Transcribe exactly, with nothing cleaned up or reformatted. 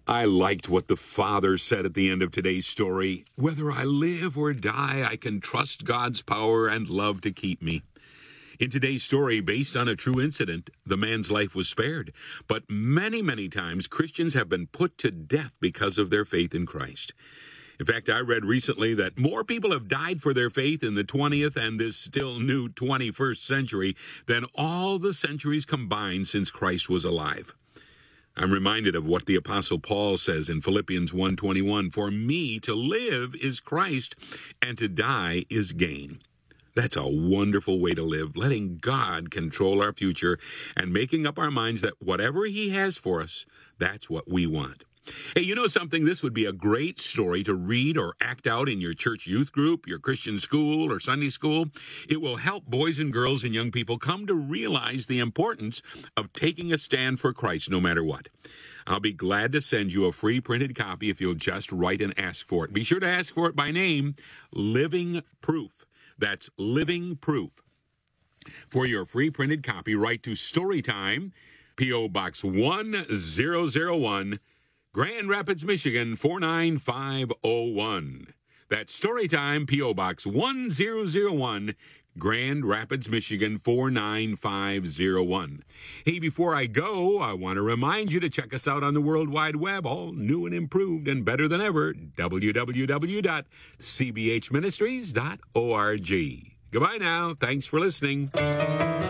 I liked what the Father said at the end of today's story. Whether I live or die, I can trust God's power and love to keep me. In today's story, based on a true incident, the man's life was spared. But many, many times, Christians have been put to death because of their faith in Christ. In fact, I read recently that more people have died for their faith in the twentieth and this still new twenty-first century than all the centuries combined since Christ was alive. I'm reminded of what the Apostle Paul says in Philippians one twenty-one, "For me to live is Christ, and to die is gain." That's a wonderful way to live, letting God control our future and making up our minds that whatever He has for us, that's what we want. Hey, you know something? This would be a great story to read or act out in your church youth group, your Christian school, or Sunday school. It will help boys and girls and young people come to realize the importance of taking a stand for Christ no matter what. I'll be glad to send you a free printed copy if you'll just write and ask for it. Be sure to ask for it by name, Living Proof. That's Living Proof. For your free printed copy, write to Storytime, P O. Box one thousand one, Grand Rapids, Michigan, four nine five oh one. That's Storytime, P O. Box one thousand one, Grand Rapids, Michigan, four nine five oh one. Hey, before I go, I want to remind you to check us out on the World Wide Web, all new and improved and better than ever, w w w dot c b h ministries dot org. Goodbye now. Thanks for listening.